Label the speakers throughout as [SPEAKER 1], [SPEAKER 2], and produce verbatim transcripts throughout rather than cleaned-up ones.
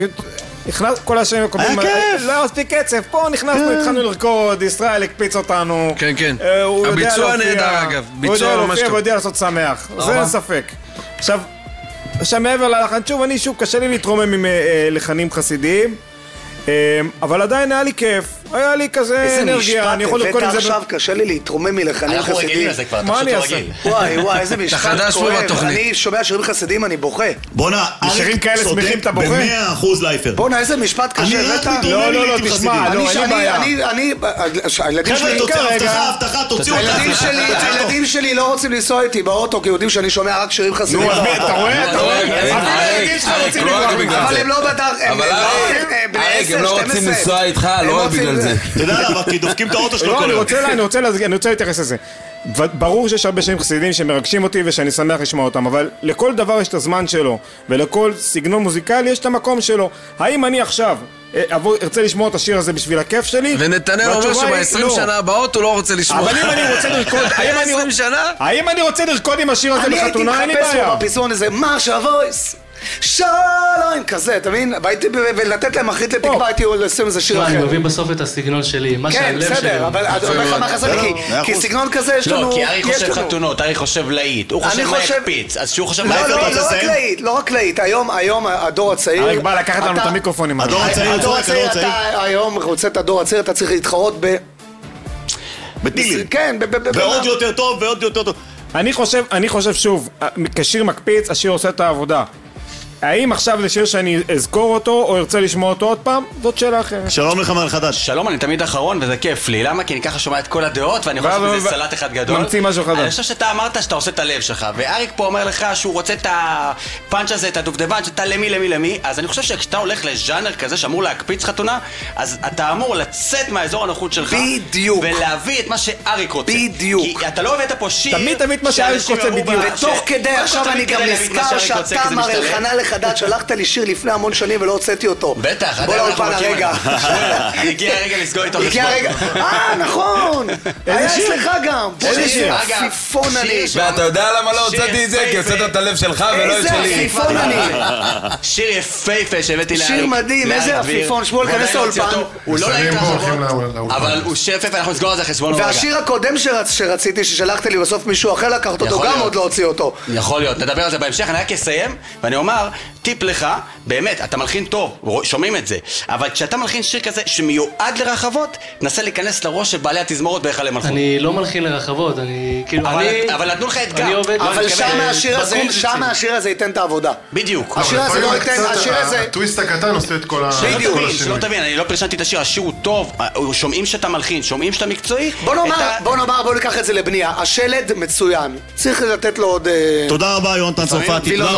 [SPEAKER 1] כל השנים הקודמים, לא מספיק קצב, פה נכנסנו, התחלנו לרקוד, ישראל הקפיץ אותנו.
[SPEAKER 2] כן, כן. הביצוע נהדר אגב, ביצוע ממש טוב.
[SPEAKER 1] הוא יודע לעשות שמח, זה אין ספק. עכשיו, עכשיו מעבר ללחן, שוב, אני שוב, קשה לי להתרומם עם לחנים חסידיים, אבל עדיין היה לי כיף, היה לי כזה אנרגיה,
[SPEAKER 3] אני יכול לרקוד עם זה. עכשיו קשה לי להתרומם מלחנים
[SPEAKER 4] אנחנו רגילים לזה כבר, אתה פשוט רגיל.
[SPEAKER 3] וואי וואי, איזה משפט כואב, אני שומע שירים חסידיים, אני בוכה.
[SPEAKER 5] בוא'נה,
[SPEAKER 1] שירים כאלה שמחים אתה בוכה?
[SPEAKER 5] במאה אחוז לייפר.
[SPEAKER 3] בוא'נה, איזה משפט קשה,
[SPEAKER 5] הבאת?
[SPEAKER 1] לא, לא, לא, תשמע, לא, אין לי בעיה.
[SPEAKER 3] אני, הילדים שלי,
[SPEAKER 5] הבטחה, הבטחה, תוציאו
[SPEAKER 3] הילדים שלי לא רוצים לנסוע איתי באוטו, כי יודעים שאני שומע רק שירים חסידיים.
[SPEAKER 1] אתה רואה? אתה רואה?
[SPEAKER 3] אבל הם לא בדרך,
[SPEAKER 2] הם לא רוצים לנסוע איתך, לא רק בגלל זה.
[SPEAKER 5] אתה יודע למה, כי דופקים את האוטו שלו כל
[SPEAKER 1] יום. אני רוצה להתייחס לזה. ברור שיש הרבה שירים חסידיים שמרגשים אותי ושאני שמח לשמוע אותם, אבל לכל דבר יש את הזמן שלו, ולכל סגנון מוזיקלי יש את המקום שלו. האם אני עכשיו ארצה לשמוע את השיר הזה בשביל הכיף שלי?
[SPEAKER 2] ונתנאל אומר שב-עשרים שנה הבאות הוא לא רוצה לשמוע.
[SPEAKER 1] אבל אם אני רוצה לרקוד, האם אני רוצה לרקוד עם השיר הזה בחתונה? אין לי בעיה.
[SPEAKER 3] אני הייתי מחפש פה בפזמון איזה מרשה וויס שלום כזה, אתה מבין? והייתי ולתת להם אחרית לתקווה, הייתי לשים איזה שיר אחר.
[SPEAKER 6] אני מביא בסוף את הסגנון שלי, מה שהלב שלי.
[SPEAKER 3] כן, בסדר, אבל אתה אומר לך מה חסר לי, כי סגנון כזה יש לנו...
[SPEAKER 4] לא, כי ארי חושב חתונות, ארי חושב להיט, הוא חושב מה יקפיץ, אז שהוא חושב...
[SPEAKER 3] לא, לא, לא רק להיט, לא רק להיט, היום הדור הצעיר...
[SPEAKER 1] אריק בא לקחת לנו את המיקרופונים.
[SPEAKER 5] הדור הצעיר, הדור הצעיר,
[SPEAKER 3] אתה היום רוצה את הדור הצעיר, אתה צריך להתחרות ב...
[SPEAKER 5] בטילים.
[SPEAKER 3] כן,
[SPEAKER 5] ועוד יותר טוב, ועוד יותר טוב.
[SPEAKER 1] אני חושב שוב, כשיר מקפיץ, השיר עושה את העבודה. האם עכשיו זה שיר שאני אזכור אותו או ארצה לשמוע אותו עוד פעם? זאת שאלה אחרת.
[SPEAKER 5] שלום לך מל חדש.
[SPEAKER 4] שלום, אני תמיד אחרון וזה כיף לי. למה? כי אני ככה שומע את כל הדעות ואני חושב שזה סלט אחד גדול.
[SPEAKER 1] ממציא משהו חדש.
[SPEAKER 4] אני חושב שאתה אמרת שאתה עושה את הלב שלך, ואריק פה אומר לך שהוא רוצה את הפאנץ' הזה, את הדובדבן, שאתה למי למי למי. אז אני חושב שכשאתה הולך לז'אנר כזה שאמור להקפיץ חתונה, אז אתה אמור לצאת מהאזור הנוחות שלך.
[SPEAKER 3] בדיוק.
[SPEAKER 4] ולהביא את מה שאריק רוצה.
[SPEAKER 3] בדיוק.
[SPEAKER 4] כי אתה לא הבאת פה שיר.
[SPEAKER 1] תמיד תמיד מה שאריק רוצה בדיוק.
[SPEAKER 3] ותוך כדי עכשיו אני גם נזכר שאתה מראה חנה לחדש, שלחת לי שיר לפני המון שנים ולא הוצאתי אותו.
[SPEAKER 4] בטח,
[SPEAKER 3] בוא לאולפן הרגע.
[SPEAKER 4] הגיע הרגע לסגור איתו
[SPEAKER 3] הגיע הרגע. אה, נכון. היה אצלך גם.
[SPEAKER 1] איזה שיר?
[SPEAKER 3] עפיפון אני.
[SPEAKER 2] ואתה יודע למה לא הוצאתי את זה? כי הוצאת את הלב שלך ולא את שלי.
[SPEAKER 3] איזה עפיפון אני.
[SPEAKER 4] שיר יפהפה שהבאתי לאריק.
[SPEAKER 3] שיר מדהים, איזה עפיפון. שמואל, כנס לאולפן.
[SPEAKER 4] הוא לא להיט רחבות, אבל הוא שיר יפהפה, אנחנו נסגור על זה חשבון רגע.
[SPEAKER 3] והשיר הקודם שרציתי, ששלחת לי בסוף מישהו אחר לקחת אותו, גם עוד לא הוציא אותו.
[SPEAKER 4] יכול להיות, נדבר על זה בהמשך. אני רק אסיים ואני אומר, טיפ לך, באמת, אתה מלחין טוב, שומעים את זה, אבל כשאתה מלחין שיר כזה שמיועד לרחבות, תנסה להיכנס לראש של בעלי התזמורות בהיכל למלכות.
[SPEAKER 6] אני לא מלחין לרחבות, אני כאילו...
[SPEAKER 4] אבל נתנו לך אתגר.
[SPEAKER 3] אבל שם השיר הזה, שם השיר הזה ייתן את העבודה.
[SPEAKER 4] בדיוק.
[SPEAKER 3] השיר הזה לא ייתן, השיר הזה...
[SPEAKER 7] הטוויסט הקטן עושה את כל השינוי.
[SPEAKER 4] בדיוק, שלא תבין, אני לא פרשנתי את השיר, השיר הוא טוב, שומעים שאתה מלחין, שומעים שאתה מקצועי.
[SPEAKER 3] בוא נאמר, בוא נאמר, בוא ניקח את זה לבנייה. השלד מצוין. צריך לתת לו עוד...
[SPEAKER 5] תודה רבה, יונתן צרפתי. תודה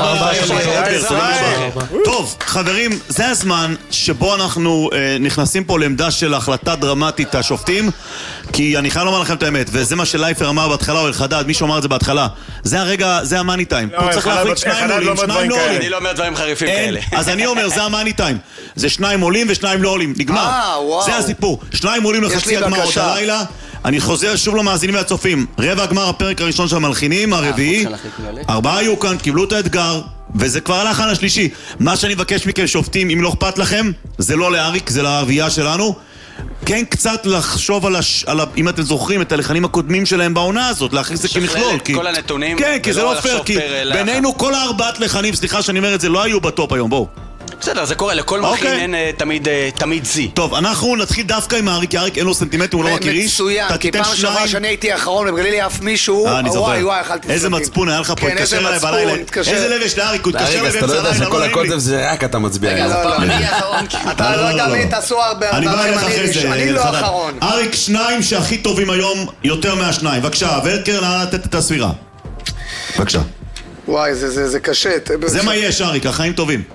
[SPEAKER 5] רבה. טוב, חברים, זה הזמן שבו אנחנו אה, נכנסים פה לעמדה של החלטה דרמטית השופטים, כי אני חייב לומר לכם את האמת, וזה מה שלייפר אמר בהתחלה, או אלחדד, מי שאומר את זה בהתחלה, זה הרגע, זה המאני טיים. פה צריך להחליט שניים עולים, שניים לא עולים.
[SPEAKER 4] אני לא אומר דברים חריפים כאלה.
[SPEAKER 5] אז אני אומר, זה המאני טיים. זה שניים עולים ושניים לא עולים, נגמר. זה הסיפור. שניים עולים לחצי הגמר אותה לילה. אני חוזר שוב למאזינים והצופים. רבע הגמר הפרק הראשון של המלחינים, הרביעי. ארבעה היו כאן, קיבלו את האתגר. וזה כבר הלחן השלישי. מה שאני מבקש מכם שופטים, אם לא אכפת לכם, זה לא לאריק, זה לרביעייה שלנו. כן, קצת לחשוב על, הש... על ה... אם אתם זוכרים את הלחנים הקודמים שלהם בעונה הזאת, להכניס את זה כמכלול.
[SPEAKER 4] כי... כל הנתונים.
[SPEAKER 5] כן, כי זה לא פייר, כי בינינו כל הארבעת לחנים, סליחה שאני אומר את זה, לא היו בטופ היום, בואו.
[SPEAKER 4] בסדר, זה קורה, לכל מלחין אין תמיד זי.
[SPEAKER 5] טוב, אנחנו נתחיל דווקא עם האריק, האריק אין לו סנטימטר, הוא לא מכיר איש.
[SPEAKER 3] מצוין, כי פעם שעברה שאני הייתי האחרון ובגלל לי אף מישהו, וואי וואי, אכלתי סרטים.
[SPEAKER 5] איזה מצפון היה לך פה, התקשר אליי בלילה. איזה לב יש לאריק, הוא התקשר אליי באמצע הלילה,
[SPEAKER 2] אתה לא יודע שכל הקונספט זה רק אתה מצביע.
[SPEAKER 3] אתה לא יודע מי תעשו הרבה, אני לא האחרון.
[SPEAKER 5] אריק, שניים שהכי טובים היום, יותר מהשניים. בבקשה, ורקר, נא לתת את הספירה. בבקשה.
[SPEAKER 3] וואי, זה קשה.
[SPEAKER 5] זה מה יש, אריק, החיים טובים.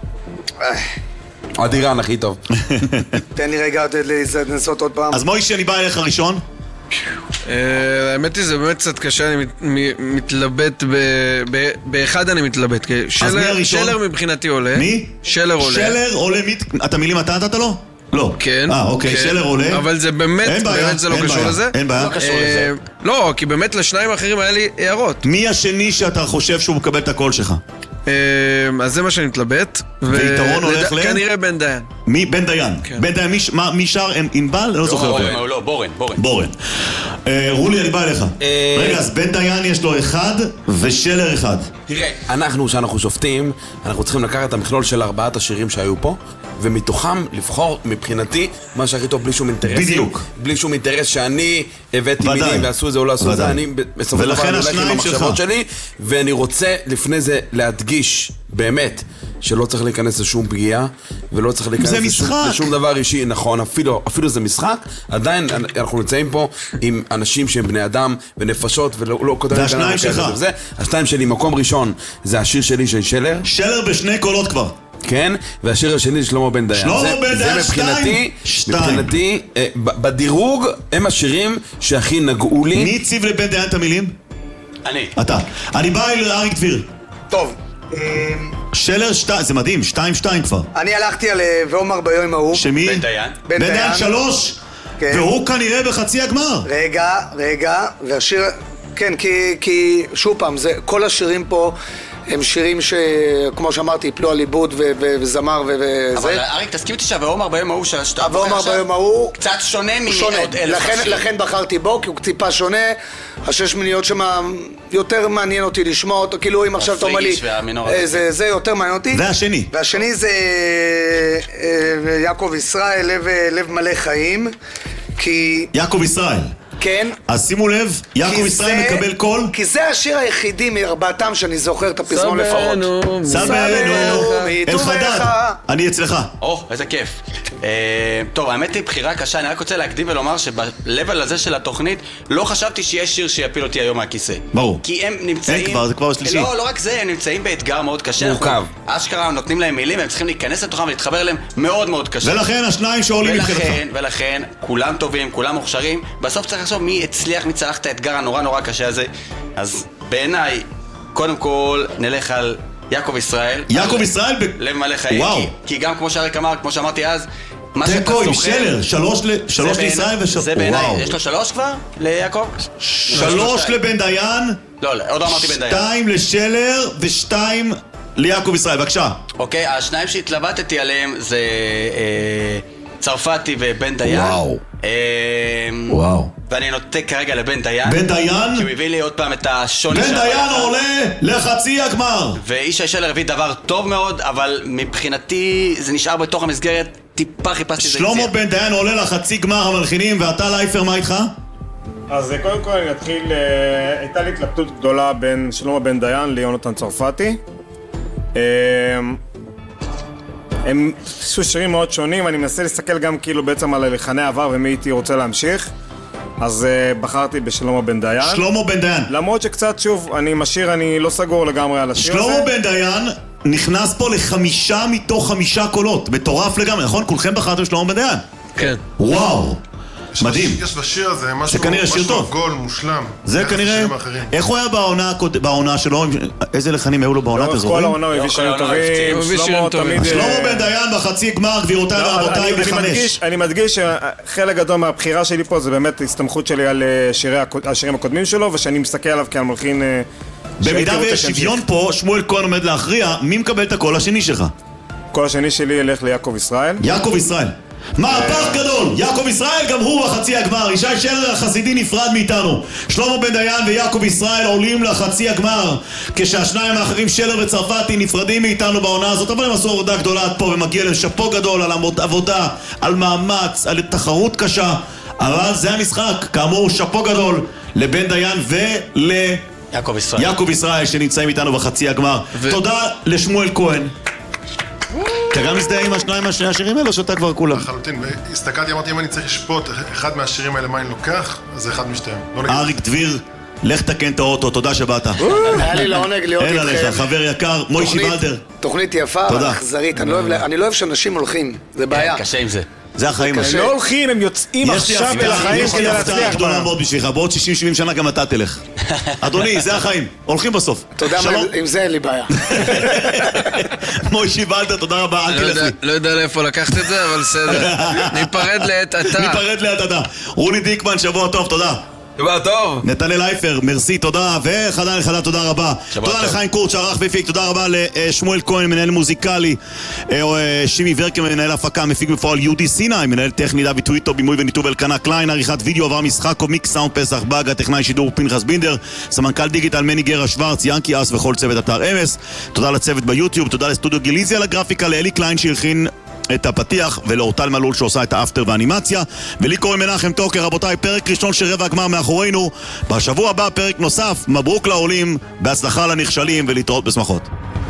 [SPEAKER 2] אדירן הכי טוב.
[SPEAKER 3] תן לי רגע לנסות עוד פעם.
[SPEAKER 5] אז מוישי, אני בא אליך ראשון.
[SPEAKER 2] האמת היא זה באמת קצת קשה, אני מתלבט באחד אני מתלבט. שלר מבחינתי עולה.
[SPEAKER 5] מי?
[SPEAKER 2] שלר עולה.
[SPEAKER 5] שלר עולה, אתה מילים אתה נתת לו? לא.
[SPEAKER 2] כן.
[SPEAKER 5] אה, אוקיי, שלר עולה.
[SPEAKER 2] אבל זה באמת, באמת זה לא קשור לזה.
[SPEAKER 5] אין בעיה.
[SPEAKER 2] לא, כי באמת לשניים האחרים היה לי הערות.
[SPEAKER 5] מי השני שאתה חושב שהוא מקבל את הקול שלך?
[SPEAKER 2] אז זה מה שאני מתלבט.
[SPEAKER 5] ויתרון הולך ל...
[SPEAKER 2] כנראה בן דיין.
[SPEAKER 5] מי? בן דיין. בן דיין, מי שר? ענבל? אני לא זוכר.
[SPEAKER 4] לא, בורן.
[SPEAKER 5] בורן. רולי, אני בא אליך. רגע, אז בן דיין יש לו אחד ושלר אחד.
[SPEAKER 8] תראה, אנחנו, שאנחנו שופטים, אנחנו צריכים לקחת את המכלול של ארבעת השירים שהיו פה, ומתוכם לבחור מבחינתי מה שהכי טוב בלי שום אינטרסים.
[SPEAKER 5] בדיוק.
[SPEAKER 8] בלי שום אינטרס שאני הבאתי מילים ועשו את זה או לא עשו את זה. אני בסופו של דבר אני הולך עם המחשבות שלי, ואני רוצה לפני זה להדגיש באמת שלא צריך להיכנס לשום פגיעה ולא צריך להיכנס לשום, לשום דבר אישי. נכון, אפילו, אפילו זה משחק. עדיין אנחנו נמצאים פה עם אנשים שהם בני אדם ונפשות ולא לא כותבים.
[SPEAKER 5] והשניים שלך.
[SPEAKER 8] השניים שלי, מקום ראשון זה השיר שלי של שלר.
[SPEAKER 5] שלר בשני קולות כבר.
[SPEAKER 8] כן, והשיר השני זה שלמה בן דיין.
[SPEAKER 5] שלמה בן דיין,
[SPEAKER 8] שתיים. מבחינתי, בדירוג הם השירים שהכי נגעו לי.
[SPEAKER 5] מי הציב לבן דיין את המילים?
[SPEAKER 4] אני.
[SPEAKER 5] אתה. אני בא אל אריק דביר.
[SPEAKER 3] טוב.
[SPEAKER 5] שלר שתיים, זה מדהים, שתיים שתיים כבר.
[SPEAKER 3] אני הלכתי על ועומר ביום ההוא.
[SPEAKER 5] שמי?
[SPEAKER 4] בן דיין.
[SPEAKER 5] בן דיין שלוש, והוא כנראה בחצי הגמר.
[SPEAKER 3] רגע, רגע, והשיר... כן, כי, כי שוב פעם, זה, כל השירים פה הם שירים שכמו שאמרתי, יפלו על עיבוד ו- ו- וזמר ו- וזה.
[SPEAKER 4] אבל אריק, תסכים אותי שהוומר ביום ההוא של השטר
[SPEAKER 3] הוומר ביום ההוא
[SPEAKER 4] קצת שונה מעוד אלף
[SPEAKER 3] לכן, לכן בחרתי בו, כי הוא טיפה שונה. השש מיניות שמה יותר מעניין אותי לשמוע אותו, כאילו אם עכשיו אתה אומר לי זה, זה יותר מעניין אותי.
[SPEAKER 5] והשני?
[SPEAKER 3] והשני זה יעקב ישראל, לב, לב מלא חיים, כי...
[SPEAKER 5] יעקב ישראל.
[SPEAKER 3] כן.
[SPEAKER 5] אז שימו לב, יעקב ישראל מקבל קול.
[SPEAKER 3] כי זה השיר היחידי מארבעתם שאני זוכר את הפזמון לפחות.
[SPEAKER 5] סבנו, אלחדד, אני אצלך.
[SPEAKER 4] או, איזה כיף. טוב, האמת היא בחירה קשה, אני רק רוצה להקדים ולומר שבלבל הזה של התוכנית לא חשבתי שיש שיר שיפיל אותי היום מהכיסא.
[SPEAKER 5] ברור.
[SPEAKER 4] כי הם נמצאים...
[SPEAKER 5] אין כבר, זה כבר שלישי.
[SPEAKER 4] לא, לא רק זה, הם נמצאים באתגר מאוד קשה.
[SPEAKER 8] מורכב.
[SPEAKER 4] אשכרה נותנים להם מילים, הם צריכים להיכנס לתוכם ולהתחבר אליהם מאוד מאוד קשה.
[SPEAKER 5] ולכן השניים שעולים מבחינתך.
[SPEAKER 4] ולכן, כולם טובים, כולם מוכשרים. בסוף צריך לחשוב מי הצליח, מי צלח את האתגר הנורא נורא קשה הזה. אז בעיניי, קודם כל נלך על יעקב ישראל.
[SPEAKER 5] יעקב ישראל ב...
[SPEAKER 4] לב מלא חיים.
[SPEAKER 5] וואו.
[SPEAKER 4] כי, כי גם כמו שאריק אמר, כמו שאמרתי אז, מה
[SPEAKER 5] תיקו עם שלר, שלוש, ל... שלוש לישראל ושלוש...
[SPEAKER 4] זה בעיניי, יש לו שלוש כבר ליעקב?
[SPEAKER 5] שלוש לבן דיין.
[SPEAKER 4] לא, עוד לא אמרתי בן דיין.
[SPEAKER 5] שתיים לשלר ושתיים ליעקב ישראל, בבקשה.
[SPEAKER 4] אוקיי, השניים שהתלבטתי עליהם זה אה, צרפתי ובן דיין.
[SPEAKER 5] וואו.
[SPEAKER 4] אה,
[SPEAKER 5] וואו.
[SPEAKER 4] ואני נוטה כרגע לבן דיין.
[SPEAKER 5] בן דיין?
[SPEAKER 4] כי הוא הביא לי עוד פעם את השוני.
[SPEAKER 5] בן דיין עולה לחצי הגמר.
[SPEAKER 4] ואיש שלר הביא דבר טוב מאוד, אבל מבחינתי זה נשאר בתוך המסגרת. טיפה חיפשתי את זה.
[SPEAKER 5] שלמה בן דיין עולה לחצי גמר המלחינים, ואתה לייפר, מה איתך?
[SPEAKER 1] אז קודם כל אני אתחיל, הייתה לי התלבטות גדולה בין שלמה בן דיין ליונתן צרפתי. הם שירים מאוד שונים, אני מנסה להסתכל גם כאילו בעצם על הלחני עבר ומי הייתי רוצה להמשיך. אז uh, בחרתי בשלמה בן דיין.
[SPEAKER 5] שלמה בן דיין.
[SPEAKER 1] למרות שקצת שוב, אני משאיר, אני לא סגור לגמרי על השיר הזה.
[SPEAKER 5] שלמה בן דיין נכנס פה לחמישה מתוך חמישה קולות. מטורף לגמרי, נכון? כולכם בחרתם שלמה בן דיין.
[SPEAKER 2] כן.
[SPEAKER 5] וואו. מדהים.
[SPEAKER 7] יש בשיר הזה משהו,
[SPEAKER 5] זה כנראה שיר טוב.
[SPEAKER 7] גול מושלם.
[SPEAKER 5] זה כנראה... איך הוא היה בעונה, בעונה שלו? איזה לחנים היו לו בעונה?
[SPEAKER 1] לאורך כל העונה הוא הביא שירים טובים.
[SPEAKER 5] שלמה בן דיין בחצי גמר, גבירותיי ורבותיי, בחמש.
[SPEAKER 1] אני מדגיש שחלק גדול מהבחירה שלי פה זה באמת הסתמכות שלי על השירים הקודמים שלו, ושאני מסתכל עליו כעל מלחין...
[SPEAKER 5] במידה ויש שוויון פה, שמואל כהן עומד להכריע, מי מקבל את הקול השני שלך?
[SPEAKER 1] הקול השני שלי ילך ליעקב ישראל.
[SPEAKER 5] יעקב ישראל. מהפך גדול, יעקב ישראל גם הוא בחצי הגמר. ישי שלר החסידי נפרד מאיתנו. שלמה בן דיין ויעקב ישראל עולים לחצי הגמר, כשהשניים האחרים שלר וצרפתי נפרדים מאיתנו בעונה הזאת. אבל הם עשו עבודה גדולה עד פה, ומגיע להם שאפו גדול על עבודה, על מאמץ, על תחרות קשה. אבל זה המשחק, כאמור שאפו גדול לבן דיין ול...
[SPEAKER 4] יעקב ישראל.
[SPEAKER 5] יעקב ישראל שנמצאים איתנו בחצי הגמר. ו... תודה לשמואל כהן. אתה גם מזדהה עם השניים מהשני השירים האלה, או שאתה כבר כולם?
[SPEAKER 7] לחלוטין, והסתכלתי, אמרתי, אם אני צריך לשפוט אחד מהשירים האלה מה אני לוקח, אז זה אחד משתיהם.
[SPEAKER 5] אריק דביר, לך תקן את האוטו, תודה שבאת.
[SPEAKER 3] היה לי לעונג להיות איתכם.
[SPEAKER 5] אין עליך, חבר יקר, מוישי ולדר.
[SPEAKER 3] תוכנית יפה, אבל אכזרית. אני לא אוהב שאנשים הולכים, זה בעיה.
[SPEAKER 4] קשה עם זה.
[SPEAKER 5] זה החיים.
[SPEAKER 1] הם לא הולכים, הם יוצאים עכשיו אל החיים כדי להצליח.
[SPEAKER 5] יש לי הפתעה גדולה מאוד בשבילך, בעוד שישים שבעים שנה גם אתה תלך. אדוני, זה החיים, הולכים בסוף.
[SPEAKER 3] אתה יודע מה, עם זה אין לי בעיה.
[SPEAKER 5] מוישי ולדר, תודה רבה, אל תלך לי.
[SPEAKER 2] לא יודע לאיפה לקחת את זה, אבל בסדר. ניפרד לעת עתה.
[SPEAKER 5] ניפרד לעת עתה. רוני דיקמן, שבוע טוב, תודה.
[SPEAKER 8] שבוע טוב.
[SPEAKER 5] נתנאל אייפר, מרסי, תודה, וחדן לחדן, תודה רבה. תודה לחיים קורט, שערך והפיק, תודה רבה לשמואל כהן, מנהל מוזיקלי, שימי ורקר, מנהל הפקה, מפיק בפועל יהודי סיני, מנהל טכני דוד טוויטו, בימוי וניתוב אלקנה קליין, עריכת וידאו, עבר משחק, מיקס סאונד פסח בג, הטכנאי שידור פנחס בינדר, סמנכ"ל דיגיטל מני גרה שוורץ, ינקי אס וכל צוות אתר אמס. תודה לצוות ביוטיוב, תודה לסטודיו גיליזי על הגרפיקה, לאלי קליין שהלחין את הפתיח, ולאורטל מלול שעושה את האפטר והאנימציה, ולי קוראים מנחם טוקר. רבותיי, פרק ראשון של רבע הגמר מאחורינו, בשבוע הבא פרק נוסף, מברוק לעולים, בהצלחה לנכשלים ולהתראות בשמחות.